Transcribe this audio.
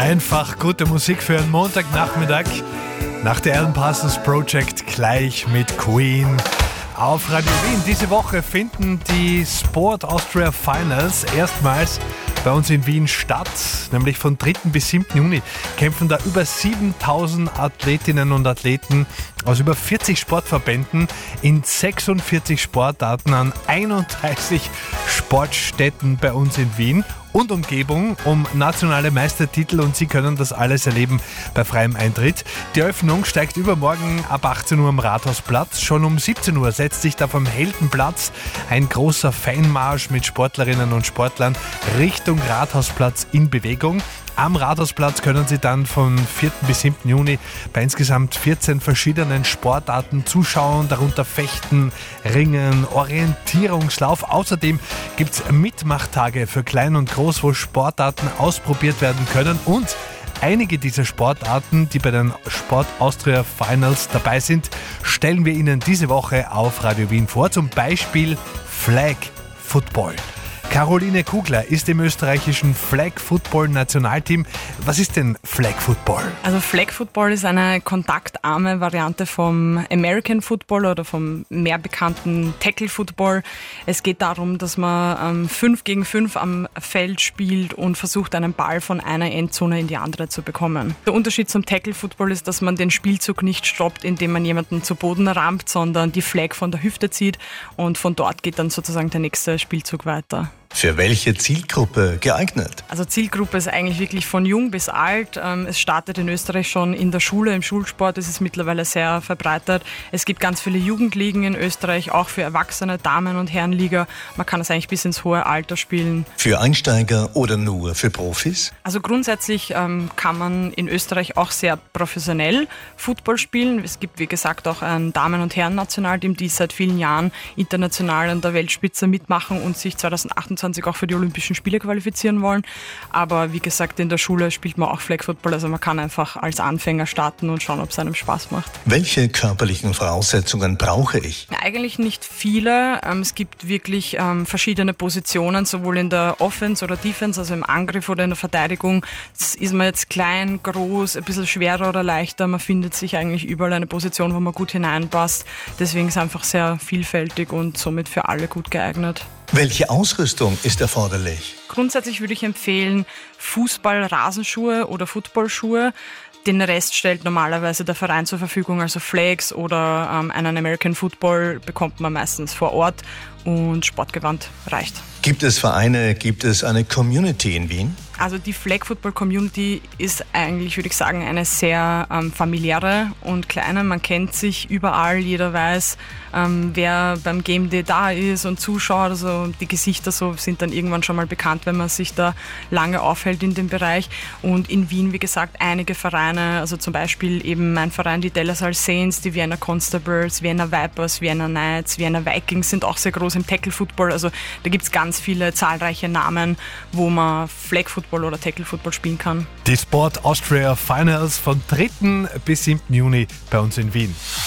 Einfach gute Musik für einen Montagnachmittag. Nach der Alan Parsons Project gleich mit Queen. Auf Radio Wien diese Woche finden die Sport Austria Finals erstmals bei uns in Wien statt. Nämlich von 3. bis 7. Juni kämpfen da über 7000 Athletinnen und Athleten aus über 40 Sportverbänden in 46 Sportarten an 31 Sportstätten bei uns in Wien und Umgebung um nationale Meistertitel, und Sie können das alles erleben bei freiem Eintritt. Die Eröffnung steigt übermorgen ab 18 Uhr am Rathausplatz. Schon um 17 Uhr setzt sich da vom Heldenplatz ein großer Fanmarsch mit Sportlerinnen und Sportlern Richtung Rathausplatz in Bewegung. Am Rathausplatz können Sie dann von 4. bis 7. Juni bei insgesamt 14 verschiedenen Sportarten zuschauen, darunter Fechten, Ringen, Orientierungslauf. Außerdem gibt es Mitmachtage für Klein und Groß, wo Sportarten ausprobiert werden können, und einige dieser Sportarten, die bei den Sport Austria Finals dabei sind, stellen wir Ihnen diese Woche auf Radio Wien vor. Zum Beispiel Flag Football. Caroline Kugler ist im österreichischen Flag Football Nationalteam. Was ist denn Flag Football? Also Flag Football ist eine kontaktarme Variante vom American Football oder vom mehr bekannten Tackle Football. Es geht darum, dass man 5 gegen 5 am Feld spielt und versucht, einen Ball von einer Endzone in die andere zu bekommen. Der Unterschied zum Tackle Football ist, dass man den Spielzug nicht stoppt, indem man jemanden zu Boden rammt, sondern die Flag von der Hüfte zieht, und von dort geht dann sozusagen der nächste Spielzug weiter. Für welche Zielgruppe geeignet? Also Zielgruppe ist eigentlich wirklich von jung bis alt. Es startet in Österreich schon in der Schule, im Schulsport ist es mittlerweile sehr verbreitet. Es gibt ganz viele Jugendligen in Österreich, auch für Erwachsene, Damen- und Herrenliga. Man kann es eigentlich bis ins hohe Alter spielen. Für Einsteiger oder nur für Profis? Also grundsätzlich kann man in Österreich auch sehr professionell Football spielen. Es gibt, wie gesagt, auch ein Damen- und Herren-Nationalteam, die seit vielen Jahren international an der Weltspitze mitmachen und sich 2028 auch für die Olympischen Spiele qualifizieren wollen. Aber wie gesagt, in der Schule spielt man auch Flag Football, also man kann einfach als Anfänger starten und schauen, ob es einem Spaß macht. Welche körperlichen Voraussetzungen brauche ich? Eigentlich nicht viele. Es gibt wirklich verschiedene Positionen, sowohl in der Offense oder Defense, also im Angriff oder in der Verteidigung. Ist man jetzt klein, groß, ein bisschen schwerer oder leichter, man findet sich eigentlich überall eine Position, wo man gut hineinpasst. Deswegen ist es einfach sehr vielfältig und somit für alle gut geeignet. Welche Ausrüstung ist erforderlich? Grundsätzlich würde ich empfehlen, Fußball-Rasenschuhe oder Footballschuhe. Den Rest stellt normalerweise der Verein zur Verfügung, also Flags oder einen American Football bekommt man meistens vor Ort, und Sportgewand reicht. Gibt es Vereine, gibt es eine Community in Wien? Also die Flag Football Community ist eigentlich, würde ich sagen, eine sehr familiäre und kleine. Man kennt sich überall, jeder weiß, wer beim Game Day da ist und zuschaut. Also die Gesichter so sind dann irgendwann schon mal bekannt, wenn man sich da lange aufhält in dem Bereich. Und in Wien, wie gesagt, einige Vereine, also zum Beispiel eben mein Verein, die De La Salle Saints, die Vienna Constables, Vienna Vipers, Vienna Knights, Vienna Vikings sind auch sehr groß im Tackle Football. Also da gibt es ganz viele zahlreiche Namen, wo man Flag Football oder Tackle Football spielen kann. Die Sport Austria Finals von 3. bis 7. Juni bei uns in Wien.